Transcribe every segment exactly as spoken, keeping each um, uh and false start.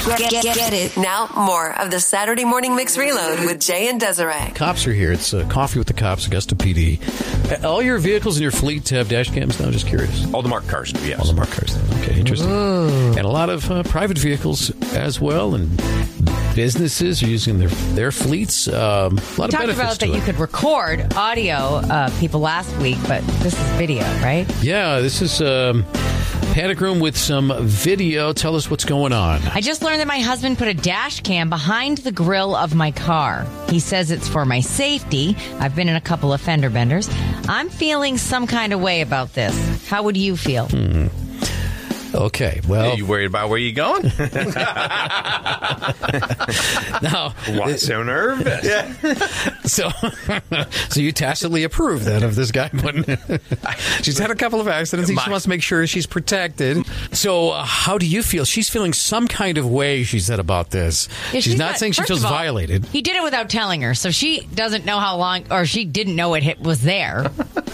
Get, get, get it. Now, more of the Saturday Morning Mix Reload with Jay and Desiree. Cops are here. It's uh, Coffee with the Cops, Augusta P D. Uh, All your vehicles in your fleet have dash cams now? Just curious. All the marked cars do, yes. All the marked cars. Okay, interesting. Ooh. And a lot of uh, private vehicles as well, and businesses are using their their fleets. Um, a lot We of talked benefits about to that it. you could record audio uh, people last week, but this is video, right? Yeah, this is um, Panic Room with some video. Tell us what's going on. I just learned that my husband put a dash cam behind the grill of my car. He says it's for my safety. I've been in a couple of fender benders. I'm feeling some kind of way about this. How would you feel? Hmm. Okay, well, Are you worried about where you're going? now, Why so nervous? so, so you tacitly approve then of this guy putting. She's had a couple of accidents. She My- wants to make sure she's protected. So, uh, how do you feel? She's feeling some kind of way. She said about this. Yeah, she's, not got- saying she first feels of all, violated. He did it without telling her, so she doesn't know how long, or she didn't know it hit, was there.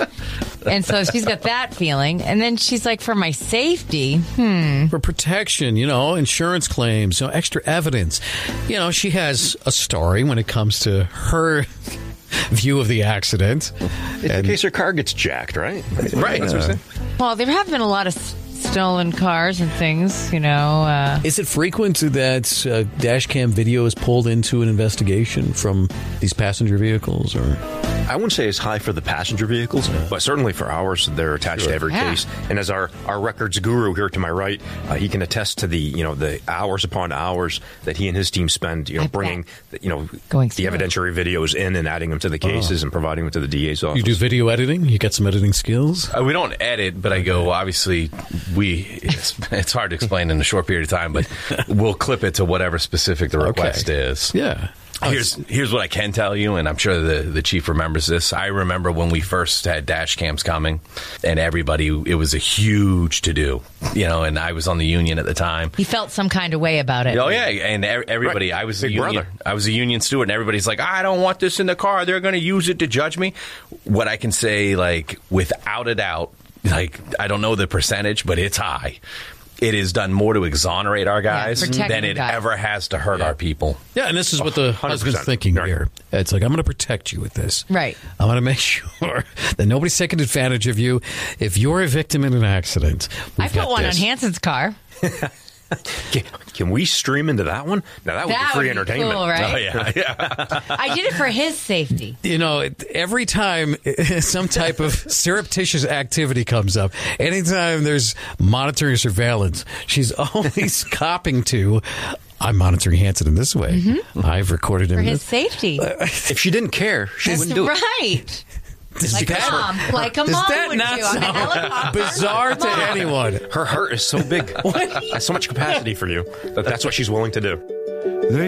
And so she's got that feeling. And then she's like, for my safety, hmm. For protection, you know, insurance claims, you know, extra evidence. You know, she has a story when it comes to her view of the accident. In case her car gets jacked, right? Right. That's what I'm saying. Well, there have been a lot of s- stolen cars and things, you know. Uh, Is it frequent that uh, dash cam video is pulled into an investigation from these passenger vehicles, or? I wouldn't say it's high for the passenger vehicles, but certainly for ours, they're attached to every Yeah. case. And as our, our records guru here to my right, uh, he can attest to the you know the hours upon hours that he and his team spend you know I bringing the, you know Going the through it. evidentiary videos in and adding them to the cases and providing them to the D A's office. You do video editing? You get some editing skills? Uh, we don't edit, but I go, obviously, we, it's, it's hard to explain in a short period of time, but we'll clip it to whatever specific the request is. Yeah. Here's here's what I can tell you, and I'm sure the, the chief remembers this. I remember when we first had dash cams coming, and everybody, it was a huge to-do, you know, and I was on the union at the time. he felt some kind of way about it. Oh, yeah, and e- everybody, Right. I was Big a union, brother. I was a union steward, and everybody's like, I don't want this in the car. They're going to use it to judge me. What I can say, like, without a doubt, like, I don't know the percentage, but it's high. It has done more to exonerate our guys protect than the it guys. ever has to hurt our people. Yeah, and this is what the one hundred percent. husband's thinking Right. here. It's like, I'm going to protect you with this. Right. I'm going to make sure that nobody's taking advantage of you. If you're a victim in an accident, I we've put got one this. on Hanson's car. Can, can we stream into that one? Now that would That be free would be entertainment. cool, right? Oh, yeah, yeah. I did it for his safety. You know, it- every time some type of surreptitious activity comes up, anytime there's monitoring or surveillance, she's always copping to, I'm monitoring Hanson in this way. I've recorded him. For in his this. safety. If she didn't care, she That's wouldn't do it. right. Does Like that- mom, like a Does mom that would not do on a sound helicopter. bizarre to Mom. anyone? Her heart is so big, has so much capacity for you that that's what she's willing to do. They